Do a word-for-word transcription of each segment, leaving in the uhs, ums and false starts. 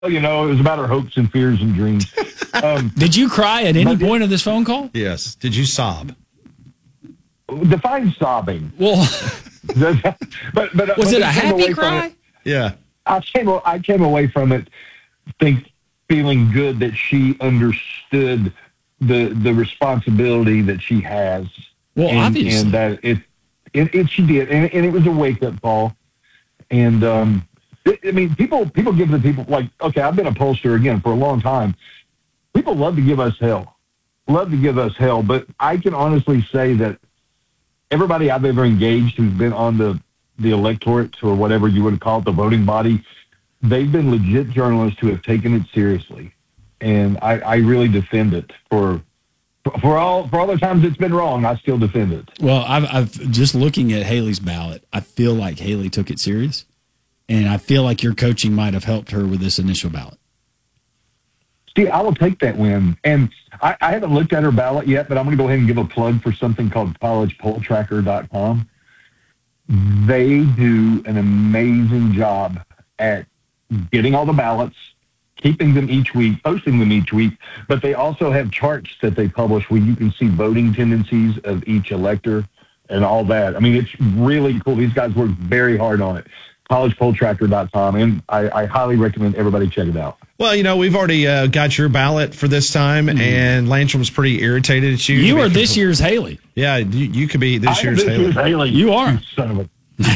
you know, it was about her hopes and fears and dreams. Um, Did you cry at any point of this phone call? Yes. Did you sob? Define sobbing. Well, but but was but it a I came happy away from cry? it- Yeah. I came I came away from it think feeling good that she understood the the responsibility that she has. Well, and, obviously. and that it it, it she did, and, and it was a wake up call. And um, it, I mean, people people give the people like, okay, I've been a pollster again for a long time. People love to give us hell, love to give us hell, but I can honestly say that everybody I've ever engaged who's been on the the electorate or whatever you would call it, the voting body, they've been legit journalists who have taken it seriously, and I, I really defend it for. For all for all the times it's been wrong, I still defend it. Well, I've, I've just looking at Haley's ballot, I feel like Haley took it serious, and I feel like your coaching might have helped her with this initial ballot. See, I will take that win. And I, I haven't looked at her ballot yet, but I'm going to go ahead and give a plug for something called college poll tracker dot com. They do an amazing job at getting all the ballots, keeping them each week, posting them each week, but they also have charts that they publish where you can see voting tendencies of each elector and all that. I mean, it's really cool. These guys work very hard on it. college poll tracker dot com, and I, I highly recommend everybody check it out. Well, you know, we've already uh, got your ballot for this time, mm. and Lantrom's pretty irritated at you. You are this year's Haley. Yeah, you, you could be this I year's this Haley. Year's Haley. You are. You son of a...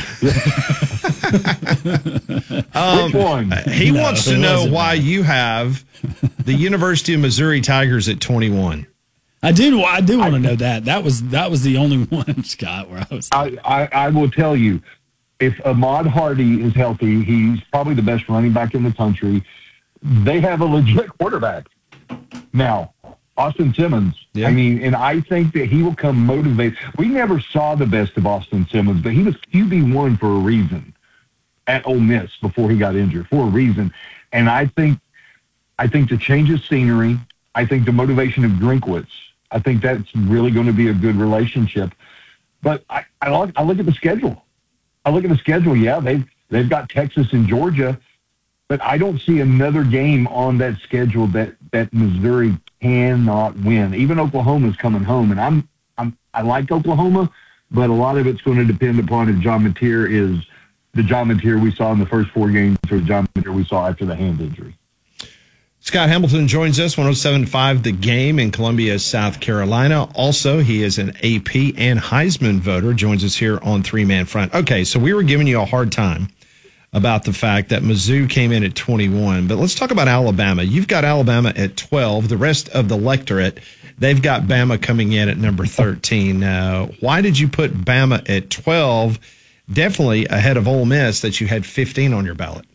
um, Which one? He No, wants to it know wasn't why that. you have the University of Missouri Tigers at twenty-one. I do. I do want to know that. That was that was the only one, Scott, where I was. I, I, I will tell you, if Ahmad Hardy is healthy, he's probably the best running back in the country. They have a legit quarterback now, Austin Simmons. Yeah. I mean, and I think that he will come motivated. We never saw the best of Austin Simmons, but he was Q B one for a reason at Ole Miss before he got injured, for a reason. And I think, I think the change of scenery, I think the motivation of Drinkwitz, I think that's really going to be a good relationship. But I, I, look, I look at the schedule. I look at the schedule. Yeah, they've they've got Texas and Georgia, but I don't see another game on that schedule that, that Missouri cannot win. Even Oklahoma's coming home, and I'm I'm I like Oklahoma, but a lot of it's going to depend upon if John Mateer is the John Mateer we saw in the first four games or the John Mateer we saw after the hand injury. Scott Hamilton joins us, one oh seven point five The Game in Columbia, South Carolina. Also, he is an A P and Heisman voter, joins us here on Three Man Front. Okay, so we were giving you a hard time about the fact that Mizzou came in at twenty-one, but let's talk about Alabama. You've got Alabama at twelve. The rest of the electorate, they've got Bama coming in at number thirteen. Uh, why did you put Bama at twelve? Definitely ahead of Ole Miss that you had fifteen on your ballot.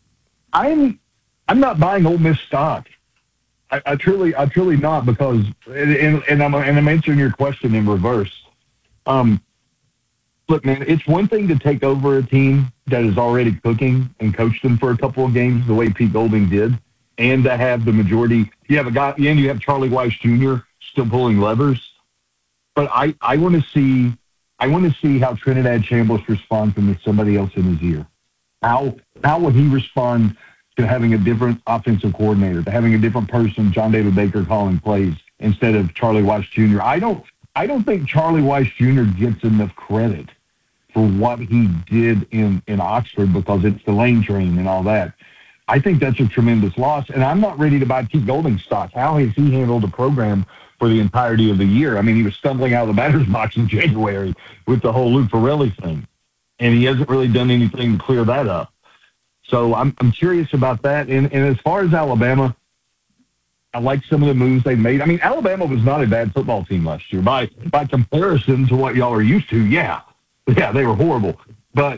I'm I'm not buying Ole Miss stock. I, I truly, I truly not, because, and, and I'm and I'm answering your question in reverse. Um, look, man, it's one thing to take over a team that is already cooking and coach them for a couple of games the way Pete Golding did, and to have the majority. You have a guy, and you have Charlie Weiss Junior still pulling levers. But I, I want to see, I want to see how Trinidad Chambliss responds when there's somebody else in his ear. How, how will he respond to having a different offensive coordinator, to having a different person, John David Baker, calling plays instead of Charlie Weiss Junior? I don't, I don't think Charlie Weiss Junior gets enough credit for what he did in, in Oxford, because it's the lane train and all that. I think that's a tremendous loss, and I'm not ready to buy Pete Golding stock. How has he handled the program for the entirety of the year? I mean, he was stumbling out of the batter's box in January with the whole Luke Farrelly thing, and he hasn't really done anything to clear that up. So I'm I'm curious about that. And, and as far as Alabama, I like some of the moves they made. I mean, Alabama was not a bad football team last year. By by comparison to what y'all are used to, yeah. Yeah, they were horrible. But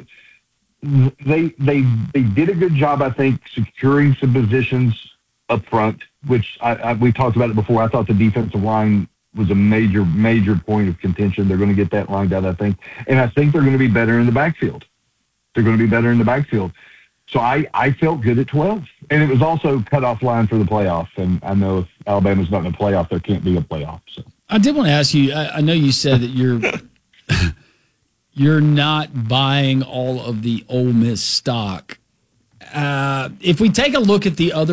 they they they did a good job, I think, securing some positions up front, which I, I, we talked about it before. I thought the defensive line was a major, major point of contention. They're going to get that lined out, I think. And I think they're going to be better in the backfield. They're going to be better in the backfield. So I, I felt good at twelve. And it was also cutoff line for the playoff. And I know if Alabama's not in the playoff, there can't be a playoff. So I did want to ask you, I, I know you said that you're you're not buying all of the Ole Miss stock. uh, if we take a look at the other